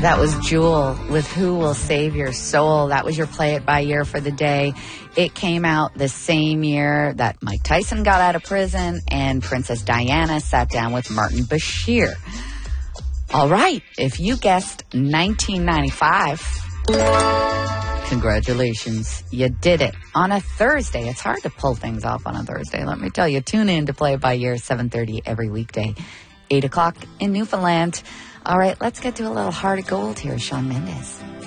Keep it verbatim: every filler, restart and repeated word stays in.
That was Jewel with Who Will Save Your Soul. That was your Play It By Year for the day. It came out the same year that Mike Tyson got out of prison and Princess Diana sat down with Martin Bashir. All right, if you guessed nineteen ninety-five, congratulations, you did it. On a Thursday, it's hard to pull things off on a Thursday, let me tell you. Tune in to Play It By Year, seven thirty every weekday, eight o'clock in Newfoundland. All right, let's get to a little heart of gold here, Shawn Mendes.